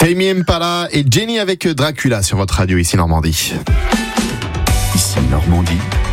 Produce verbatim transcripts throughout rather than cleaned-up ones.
Tame Impala et Jenny avec Dracula sur votre radio ici Normandie. Ici Normandie,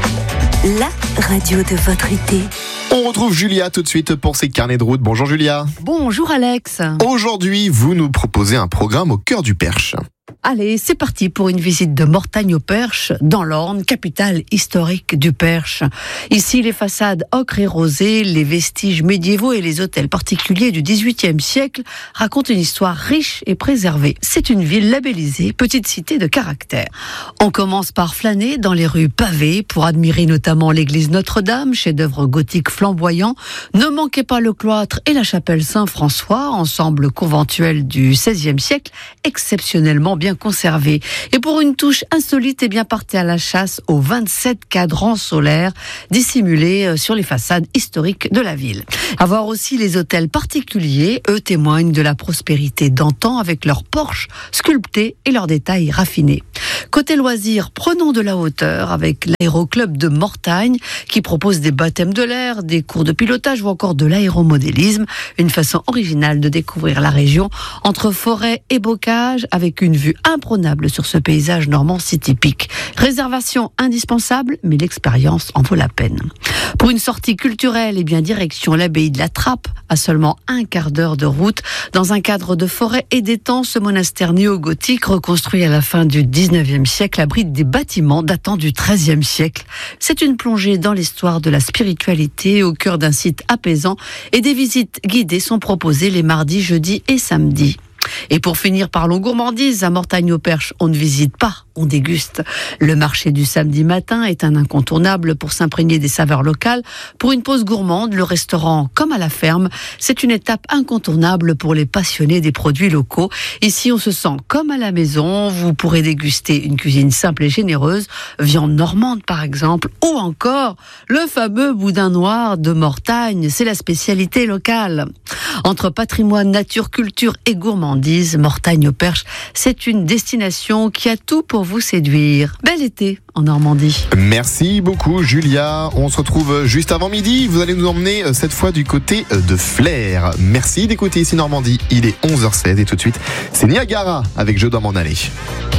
la radio de votre été. On retrouve Julia tout de suite pour ses carnets de route. Bonjour Julia. Bonjour Alex. Aujourd'hui, vous nous proposez un programme au cœur du Perche. Allez, c'est parti pour une visite de Mortagne-au-Perche, dans l'Orne, capitale historique du Perche. Ici, les façades ocre et rosées, les vestiges médiévaux et les hôtels particuliers du dix-huitième siècle racontent une histoire riche et préservée. C'est une ville labellisée, petite cité de caractère. On commence par flâner dans les rues pavées pour admirer notamment l'église Notre-Dame, chef-d'œuvre gothique flamboyant. Ne manquez pas le cloître et la chapelle Saint-François, ensemble conventuel du seizième siècle, exceptionnellement bien conservé. Et pour une touche insolite, et bien partez à la chasse aux vingt-sept cadrans solaires dissimulés sur les façades historiques de la ville. À voir aussi les hôtels particuliers, eux témoignent de la prospérité d'antan avec leurs porches sculptés et leurs détails raffinés. Côté loisirs, prenons de la hauteur avec l'aéroclub de Mortagne qui propose des baptêmes de l'air, des cours de pilotage ou encore de l'aéromodélisme, une façon originale de découvrir la région entre forêt et bocage avec une vue imprenable sur ce paysage normand si typique. Réservation indispensable, mais l'expérience en vaut la peine. Pour une sortie culturelle, et bien direction l'abbaye de la Trappe, à seulement un quart d'heure de route, dans un cadre de forêt et d'étang, ce monastère néo-gothique, reconstruit à la fin du dix-neuvième siècle, abrite des bâtiments datant du treizième siècle. C'est une plongée dans l'histoire de la spiritualité au cœur d'un site apaisant et des visites guidées sont proposées les mardis, jeudis et samedis. Et pour finir, parlons gourmandise. À Mortagne-au-Perche, on ne visite pas, on déguste. Le marché du samedi matin est un incontournable pour s'imprégner des saveurs locales. Pour une pause gourmande, le restaurant comme à la ferme, c'est une étape incontournable pour les passionnés des produits locaux. Ici, on se sent comme à la maison. Vous pourrez déguster une cuisine simple et généreuse, viande normande par exemple, ou encore le fameux boudin noir de Mortagne. C'est la spécialité locale. Entre patrimoine, nature, culture et gourmandise, Mortagne-au-Perche, c'est une destination qui a tout pour vous séduire. Bel été en Normandie. Merci beaucoup Julia. On se retrouve juste avant midi. Vous allez nous emmener cette fois du côté de Flers. Merci d'écouter ici Normandie. Il est onze heures seize et tout de suite, c'est Niagara avec Je dois m'en aller.